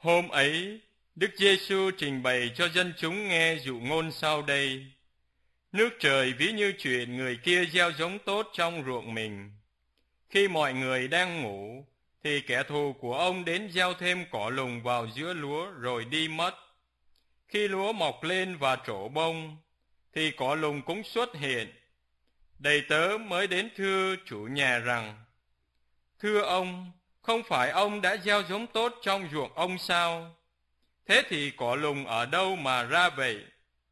Hôm ấy, Đức Giêsu trình bày cho dân chúng nghe dụ ngôn sau đây. Nước trời ví như chuyện người kia gieo giống tốt trong ruộng mình. Khi mọi người đang ngủ, thì kẻ thù của ông đến gieo thêm cỏ lùng vào giữa lúa rồi đi mất. Khi lúa mọc lên và trổ bông, thì cỏ lùng cũng xuất hiện. Đầy tớ mới đến thưa chủ nhà rằng: Thưa ông, không phải ông đã gieo giống tốt trong ruộng ông sao? Thế thì cỏ lùng ở đâu mà ra vậy?